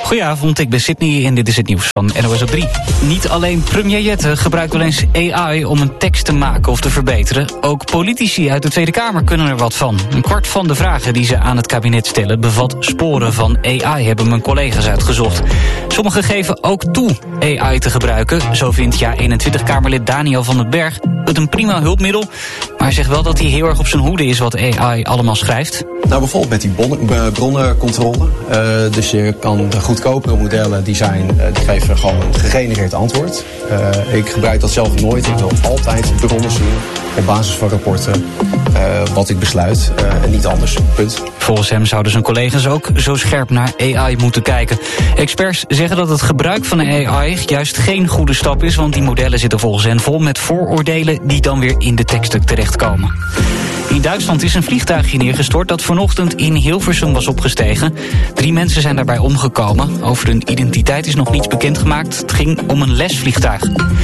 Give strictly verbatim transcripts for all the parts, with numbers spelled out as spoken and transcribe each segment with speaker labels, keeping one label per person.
Speaker 1: Goedenavond, ik ben Sydney en dit is het nieuws van N O S op drie. Niet alleen premier Jette gebruikt wel eens A I om een tekst te maken of te verbeteren. Ook politici uit de Tweede Kamer kunnen er wat van. Een kwart van de vragen die ze aan het kabinet stellen bevat sporen van A I, hebben mijn collega's uitgezocht. Sommigen geven ook toe A I te gebruiken. Zo vindt Ja eenentwintig-Kamerlid Daniel van den Berg het een prima hulpmiddel. Maar hij zegt wel dat hij heel erg op zijn hoede is wat A I allemaal schrijft.
Speaker 2: Nou, bijvoorbeeld met die bon- bronnencontrole. Uh, dus je kan de goedkopere modellen, die, zijn, uh, die geven gewoon een gegenereerd antwoord. Uh, ik gebruik dat zelf nooit. Ik wil altijd bronnen zien op basis van rapporten uh, wat ik besluit uh, en niet anders. Punt.
Speaker 1: Volgens hem zouden zijn collega's ook zo scherp naar A I moeten kijken. Experts zeggen dat het gebruik van A I juist geen goede stap is, want die modellen zitten volgens hen vol met vooroordelen die dan weer in de teksten terechtkomen. In Duitsland is een vliegtuigje neergestort dat vanochtend in Hilversum was opgestegen. Drie mensen zijn daarbij omgekomen. Over hun identiteit is nog niets bekendgemaakt. Het ging om een lesvliegtuig.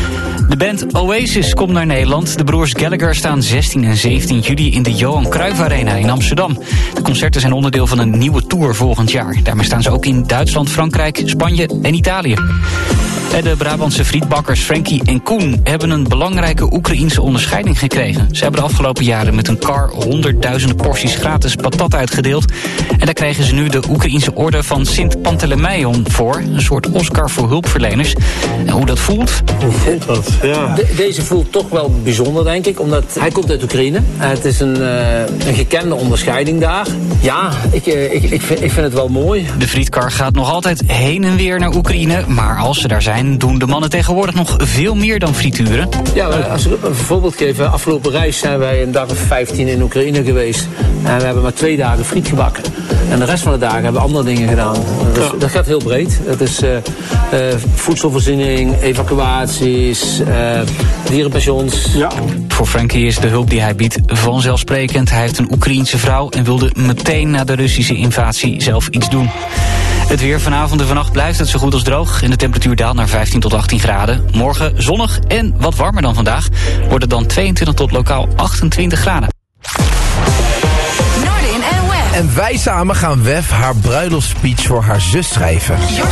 Speaker 1: De band Oasis komt naar Nederland. De broers Gallagher staan zestien en zeventien juli in de Johan Cruijff Arena in Amsterdam. De concerten zijn onderdeel van een nieuwe tour volgend jaar. Daarmee staan ze ook in Duitsland, Frankrijk, Spanje en Italië. En de Brabantse frietbakkers Frankie en Koen hebben een belangrijke Oekraïense onderscheiding gekregen. Ze hebben de afgelopen jaren met een kar honderdduizenden porties gratis patat uitgedeeld. En daar kregen ze nu de Oekraïense orde van Sint Panteleimon voor. Een soort Oscar voor hulpverleners. En hoe dat voelt?
Speaker 3: Hoe voelt dat? Ja. De, deze voelt toch wel bijzonder, denk ik. Omdat hij komt uit Oekraïne. Het is een, uh, een gekende onderscheiding daar. Ja, ik, uh, ik, ik, vind, ik vind het wel mooi.
Speaker 1: De frietkar gaat nog altijd heen en weer naar Oekraïne. Maar als ze daar zijn, doen de mannen tegenwoordig nog veel meer dan frituren.
Speaker 3: Ja, als ik een voorbeeld geef. Afgelopen reis zijn wij een dag of vijftien in Oekraïne geweest. En we hebben maar twee dagen friet gebakken. En de rest van de dagen hebben we andere dingen gedaan. Dus dat gaat heel breed. Het is uh, uh, voedselvoorziening, evacuaties, uh, dierenpensions. Ja.
Speaker 1: Voor Frankie is de hulp die hij biedt vanzelfsprekend. Hij heeft een Oekraïense vrouw en wilde meteen na de Russische invasie zelf iets doen. Het weer vanavond en vannacht blijft het zo goed als droog. En de temperatuur daalt naar vijftien tot achttien graden. Morgen zonnig en wat warmer dan vandaag. Wordt het dan tweeëntwintig tot lokaal achtentwintig graden.
Speaker 4: En wij samen gaan Wef haar bruiloftsspeech voor haar zus schrijven.